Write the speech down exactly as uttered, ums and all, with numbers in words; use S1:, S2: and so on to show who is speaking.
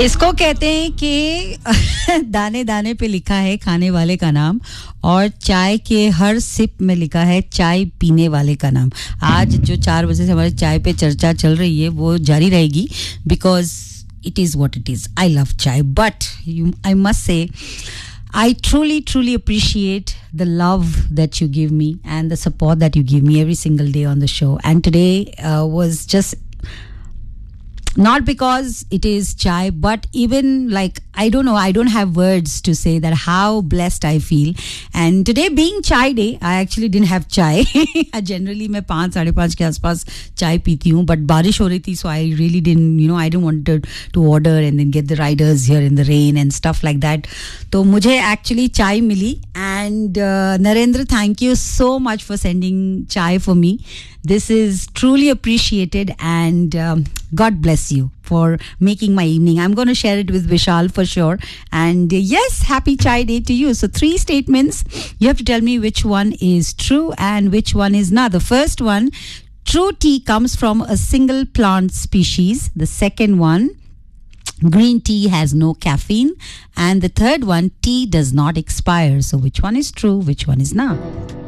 S1: इसको कहते हैं कि दाने दाने पे लिखा है खाने वाले का नाम और चाय के हर सिप में लिखा है चाय पीने वाले का नाम. आज जो चार बजे से हमारे चाय पे चर्चा चल रही है वो जारी रहेगी because it is what it is. I love chai, but you, I must say I truly, truly appreciate the love that you give me and the support that you give me every single day on the show. And today uh, was just not because it is chai, but even like, I don't know, I don't have words to say that how blessed I feel. And today being chai day, I actually didn't have chai. Generally, मैं पाँच साढ़े पाँच के आसपास चाय पीती हूँ, but बारिश हो रही थी, so I really didn't, you know, I didn't want to, to order and then get the riders here in the rain and stuff like that. तो मुझे actually chai milli and uh, Narendra, thank you so much for sending chai for me. This is truly appreciated and um, God bless you for making my evening. I'm going to share it with Vishal for sure. And uh, yes, happy chai day to you. So three statements. You have to tell me which one is true and which one is not. The first one, true tea comes from a single plant species. The second one, green tea has no caffeine. And the third one, tea does not expire. So which one is true, which one is not?